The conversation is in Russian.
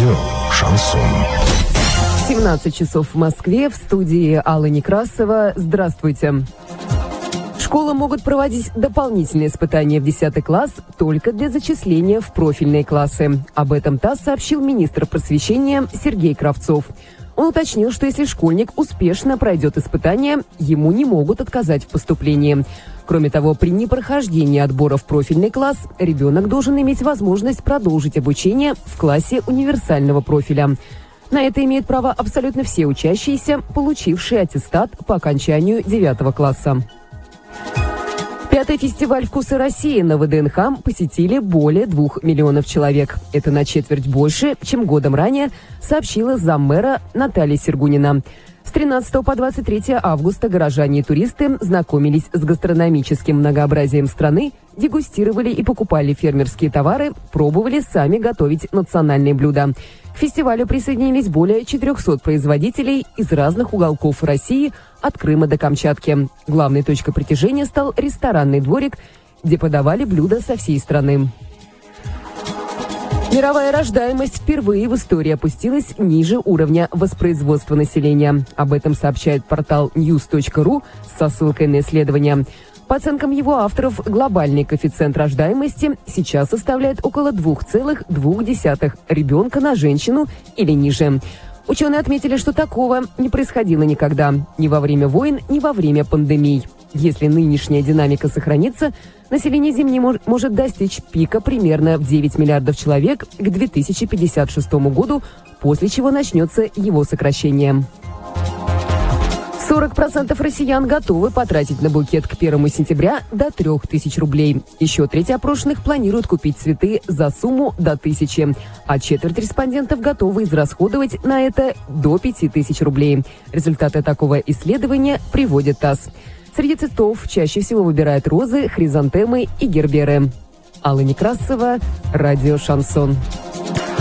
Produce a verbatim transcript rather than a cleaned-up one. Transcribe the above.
Радио «Шансон». семнадцать часов в Москве, в студии Алла Некрасова. Здравствуйте. Школы могут проводить дополнительные испытания в десятый класс только для зачисления в профильные классы. Об этом ТАСС сообщил министр просвещения Сергей Кравцов. Он уточнил, что если школьник успешно пройдет испытания, ему не могут отказать в поступлении. Кроме того, при непрохождении отбора в профильный класс ребенок должен иметь возможность продолжить обучение в классе универсального профиля. На это имеют право абсолютно все учащиеся, получившие аттестат по окончанию девятого класса. Пятый фестиваль «Вкусы России» на ВДНХ посетили более двух миллионов человек. Это на четверть больше, чем годом ранее, сообщила заммэра Наталья Сергунина. С тринадцатого по двадцать третье августа горожане и туристы знакомились с гастрономическим многообразием страны, дегустировали и покупали фермерские товары, пробовали сами готовить национальные блюда. К фестивалю присоединились более четырехсот производителей из разных уголков России, от Крыма до Камчатки. Главной точкой притяжения стал ресторанный дворик, где подавали блюда со всей страны. Мировая рождаемость впервые в истории опустилась ниже уровня воспроизводства населения. Об этом сообщает портал ньюс точка ру со ссылкой на исследование. По оценкам его авторов, глобальный коэффициент рождаемости сейчас составляет около два целых две десятых ребенка на женщину или ниже. Ученые отметили, что такого не происходило никогда, ни во время войн, ни во время пандемий. Если нынешняя динамика сохранится, население Земли мож- может достичь пика примерно в девять миллиардов человек к две тысячи пятьдесят шестому году, после чего начнется его сокращение. сорок процентов россиян готовы потратить на букет к первому сентября до трёх тысяч рублей. Еще треть опрошенных планируют купить цветы за сумму до тысячи, а четверть респондентов готовы израсходовать на это до пяти тысяч рублей. Результаты такого исследования приводит ТАСС. Среди цветов чаще всего выбирают розы, хризантемы и герберы. Алла Некрасова, радио «Шансон».